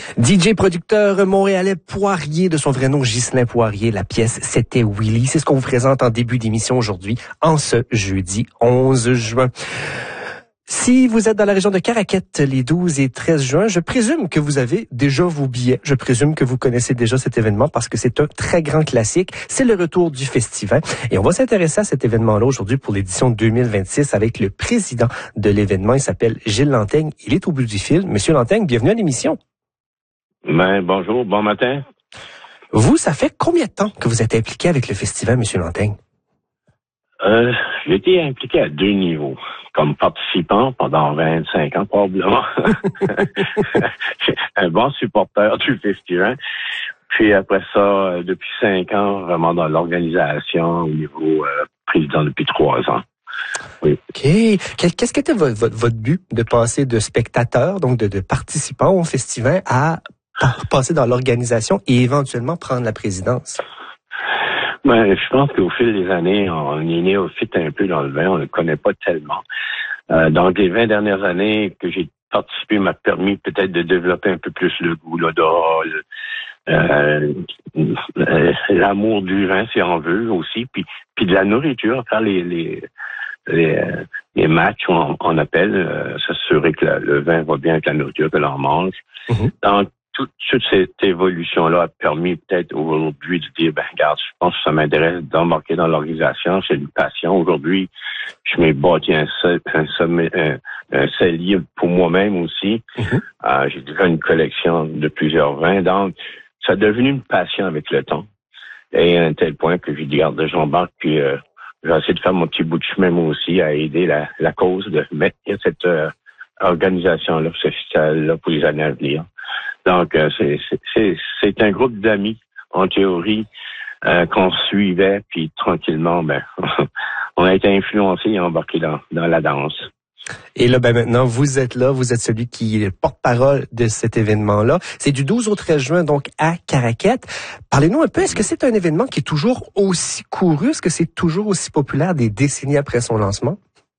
DJ producteur montréalais Poirier, de son vrai nom Ghislain Poirier. La pièce C'était Willy. C'est ce qu'on vous présente en début d'émission aujourd'hui, en ce jeudi 11 juin. Si vous êtes dans la région de Caraquette les 12 et 13 juin, je présume que vous avez déjà vos billets. Je présume que vous connaissez déjà cet événement parce que c'est un très grand classique. C'est le retour du festival. Et on va s'intéresser à cet événement-là aujourd'hui pour l'édition 2026 avec le président de l'événement. Il s'appelle Gilles Lanteigne. Il est au bout du fil. Monsieur Lanteigne, bienvenue à l'émission. Bonjour, bon matin. Vous, ça fait combien de temps que vous êtes impliqué avec le festival, Monsieur Lanteigne? J'ai été impliqué à 2 niveaux. Comme participant pendant 25 ans, probablement. Un bon supporter du festival. Puis après ça, depuis 5 ans, vraiment dans l'organisation au niveau président depuis 3 ans. Oui. OK. Qu'est-ce qu'était votre but de passer de spectateur, donc de participant au festival, à passer dans l'organisation et éventuellement prendre la présidence? Je pense qu'au fil des années, on est néophyte un peu dans le vin, on ne le connaît pas tellement. Donc, les 20 dernières années que j'ai participé m'a permis peut-être de développer un peu plus le goût, l'odorat, l'amour du vin, si on veut, aussi, puis de la nourriture, faire les matchs, on appelle, s'assurer que le vin va bien avec la nourriture que l'on mange. Mm-hmm. Donc, toute cette évolution-là a permis peut-être aujourd'hui de dire, regarde, je pense que ça m'intéresse d'embarquer dans l'organisation, c'est une passion. Aujourd'hui, je m'ai bâti un cellier pour moi-même aussi. Mm-hmm. J'ai déjà une collection de plusieurs vins, donc ça a devenu une passion avec le temps. Et à un tel point que j'ai dit, regarde, j'embarque, puis j'ai essayé de faire mon petit bout de chemin moi aussi à aider la cause de mettre cette organisation-là, ce festival-là pour les années à venir. Donc, c'est un groupe d'amis, en théorie, qu'on suivait, puis tranquillement, on a été influencés et embarqués dans la danse. Et là, maintenant, vous êtes là, vous êtes celui qui est porte-parole de cet événement-là. C'est du 12 au 13 juin, donc, à Caraquette. Parlez-nous un peu, est-ce que c'est un événement qui est toujours aussi couru? Est-ce que c'est toujours aussi populaire des décennies après son lancement?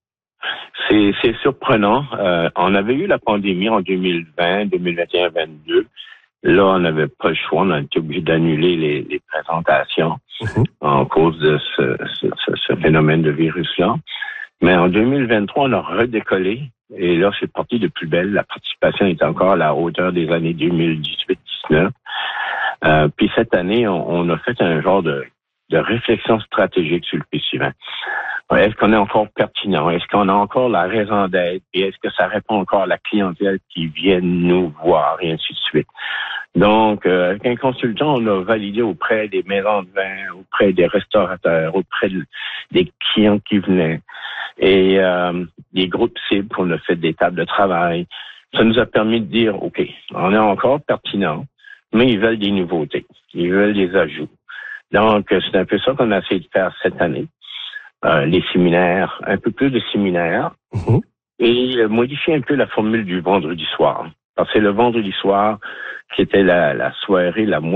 C'est surprenant. On avait eu la pandémie en 2020, 2021, 2022. Là, on n'avait pas le choix. On a été obligé d'annuler les présentations en cause de ce phénomène de virus-là. Mais en 2023, on a redécollé. Et là, c'est parti de plus belle. La participation est encore à la hauteur des années 2018-19. Puis cette année, on a fait un genre de réflexion stratégique sur le festival. Est-ce qu'on est encore pertinent? Est-ce qu'on a encore la raison d'être? Et est-ce que ça répond encore à la clientèle qui vient nous voir et ainsi de suite? Donc, avec un consultant, on a validé auprès des maisons de vin, auprès des restaurateurs, auprès des clients qui venaient et des groupes cibles qu'on a fait des tables de travail. Ça nous a permis de dire, OK, on est encore pertinent, mais ils veulent des nouveautés. Ils veulent des ajouts. Donc, c'est un peu ça qu'on a essayé de faire cette année. Les séminaires, un peu plus de séminaires, et modifier un peu la formule du vendredi soir. Parce que c'est le vendredi soir qui était la soirée la moins